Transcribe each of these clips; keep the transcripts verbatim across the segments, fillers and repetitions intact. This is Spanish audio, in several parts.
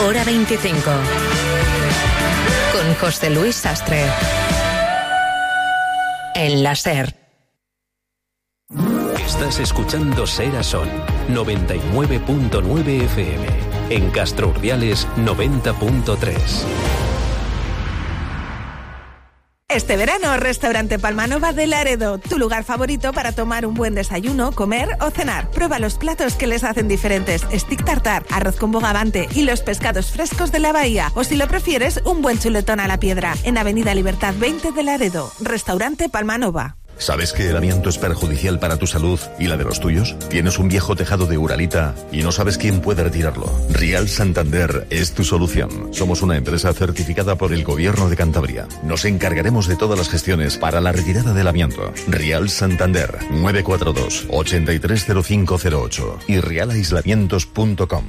Hora veinticinco. Con José Luis Sastre. En la SER. Estás escuchando Ser a Son, noventa y nueve punto nueve F M. En Castro Urdiales, noventa punto tres. Este verano, Restaurante Palmanova de Laredo, tu lugar favorito para tomar un buen desayuno, comer o cenar. Prueba los platos que les hacen diferentes, stick tartar, arroz con bogavante y los pescados frescos de la bahía. O si lo prefieres, un buen chuletón a la piedra. En Avenida Libertad veinte de Laredo, Restaurante Palmanova. ¿Sabes que el amianto es perjudicial para tu salud y la de los tuyos? ¿Tienes un viejo tejado de Uralita y no sabes quién puede retirarlo? Rial Santander es tu solución. Somos una empresa certificada por el Gobierno de Cantabria. Nos encargaremos de todas las gestiones para la retirada del amianto. Rial Santander, nueve cuatro dos, ocho tres cero cinco cero ocho y rial aislamientos punto com.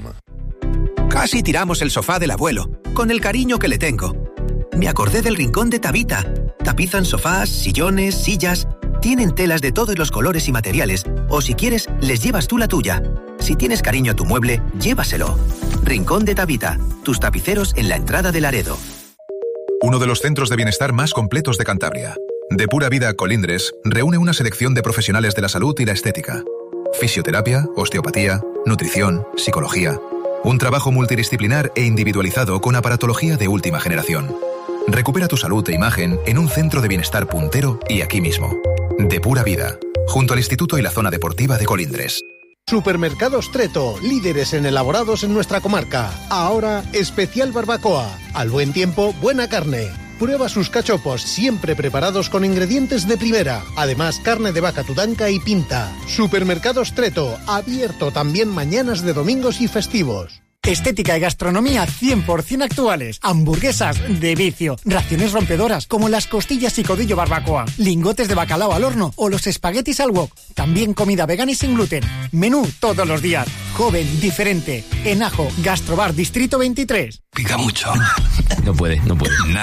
Casi tiramos el sofá del abuelo, con el cariño que le tengo. Me acordé del rincón de Tabita. Tapizan sofás, sillones, sillas. Tienen telas de todos los colores y materiales, o si quieres, les llevas tú la tuya. Si tienes cariño a tu mueble, llévaselo. Rincón de Tabita, tus tapiceros en la entrada de Laredo. Uno de los centros de bienestar más completos de Cantabria. De Pura Vida Colindres reúne una selección de profesionales de la salud y la estética. Fisioterapia, osteopatía, nutrición, psicología. Un trabajo multidisciplinar e individualizado con aparatología de última generación. Recupera tu salud e imagen en un centro de bienestar puntero y aquí mismo. De Pura Vida, junto al Instituto y la Zona Deportiva de Colindres. Supermercados Treto, líderes en elaborados en nuestra comarca. Ahora, especial barbacoa. Al buen tiempo, buena carne. Prueba sus cachopos, siempre preparados con ingredientes de primera. Además, carne de vaca tudanca y pinta. Supermercados Treto, abierto también mañanas de domingos y festivos. Estética y gastronomía cien por ciento actuales. Hamburguesas de vicio. Raciones rompedoras como las costillas y codillo barbacoa. Lingotes de bacalao al horno o los espaguetis al wok. También comida vegana y sin gluten. Menú todos los días. Joven, diferente. En Ajo, Gastrobar Distrito veintitrés. Pica mucho. No puede, no puede.